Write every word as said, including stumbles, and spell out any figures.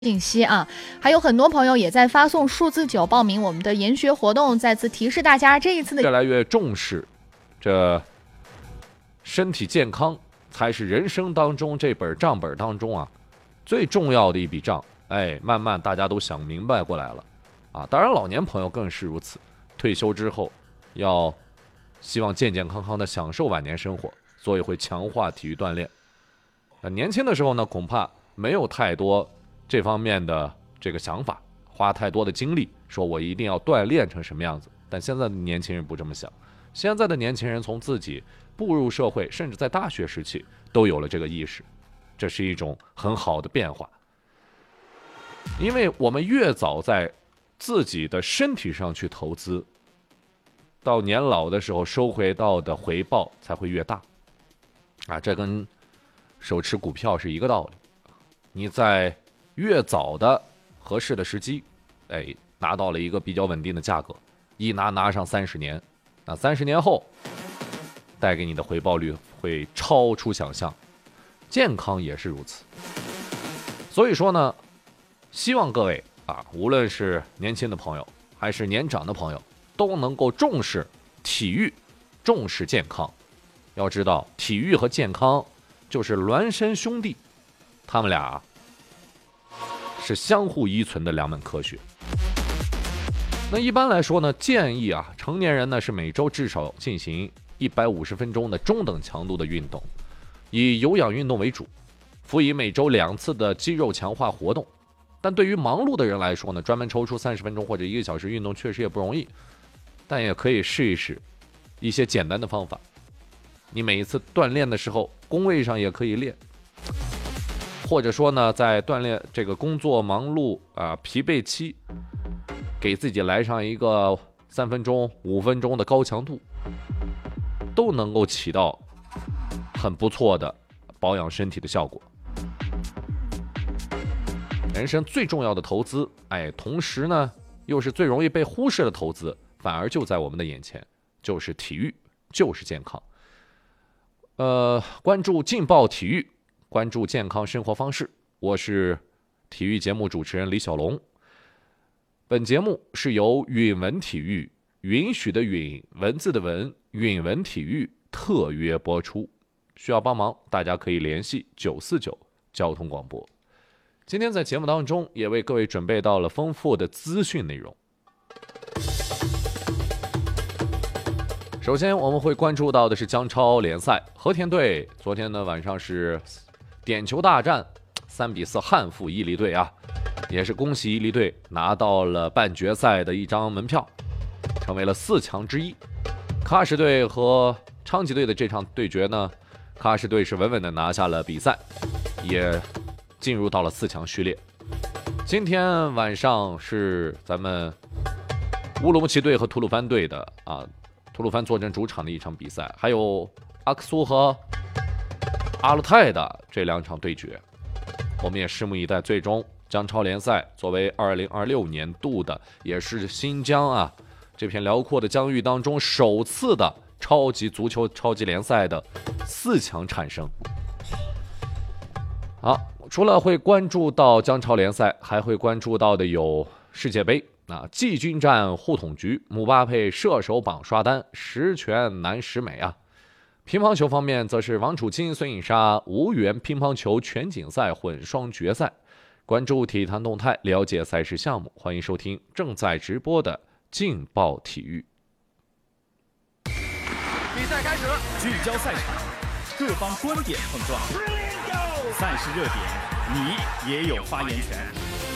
信息啊，还有很多朋友也在发送数字九报名我们的研学活动。再次提示大家，这一次的越来越重视这身体健康才是人生当中这本账本当中啊最重要的一笔账。哎，慢慢大家都想明白过来了啊。当然，老年朋友更是如此，退休之后要希望健健康康的享受晚年生活，所以会强化体育锻炼。那年轻的时候呢，恐怕没有太多这方面的这个想法，花太多的精力，说我一定要锻炼成什么样子。但现在的年轻人不这么想，现在的年轻人从自己步入社会，甚至在大学时期都有了这个意识，这是一种很好的变化。因为我们越早在自己的身体上去投资，到年老的时候收回到的回报才会越大啊，这跟手持股票是一个道理。你在越早的合适的时机，哎，拿到了一个比较稳定的价格，一拿拿上三十年，那三十年后带给你的回报率会超出想象，健康也是如此。所以说呢，希望各位啊，无论是年轻的朋友还是年长的朋友，都能够重视体育，重视健康。要知道，体育和健康就是孪生兄弟，他们俩是相互依存的两门科学。那一般来说呢，建议啊，成年人呢是每周至少进行一百五十分钟的中等强度的运动，以有氧运动为主，辅以每周两次的肌肉强化活动。但对于忙碌的人来说呢，专门抽出三十分钟或者一个小时运动确实也不容易，但也可以试一试一些简单的方法。你每一次锻炼的时候，工位上也可以练，或者说呢，在锻炼这个工作忙碌啊疲惫期，给自己来上一个三分钟、五分钟的高强度，都能够起到很不错的保养身体的效果。人生最重要的投资，哎，同时呢又是最容易被忽视的投资，反而就在我们的眼前，就是体育，就是健康。呃，关注劲爆体育，关注健康生活方式，我是体育节目主持人李小龙。本节目是由允文体育允许的允，文字的文，允文体育特约播出。需要帮忙，大家可以联系九四九交通广播。今天在节目当中也为各位准备到了丰富的资讯内容。首先我们会关注到的是江超联赛，和田队昨天呢晚上是点球大战，三比四憾负伊犁队啊，也是恭喜伊犁队拿到了半决赛的一张门票，成为了四强之一。喀什队和昌吉队的这场对决呢，喀什队是稳稳的拿下了比赛，也进入到了四强序列。今天晚上是咱们乌鲁木齐队和吐鲁番队的啊，吐鲁番坐镇主场的一场比赛，还有阿克苏和阿勒泰的这两场对决，我们也拭目以待。最终江超联赛作为二零二六年度的，也是新疆啊这片辽阔的疆域当中首次的超级足球超级联赛的四强产生。好，除了会关注到江超联赛，还会关注到的有世界杯啊，季军战互捅局，姆巴佩射手榜刷单，十全男十美啊。乒乓球方面，则是王楚钦、孙颖莎无缘乒乓球全锦赛混双决赛。关注体坛动态，了解赛事项目，欢迎收听正在直播的劲爆体育。 比赛开始了，聚焦赛场，各方观点碰撞，赛事热点，你也有发言权。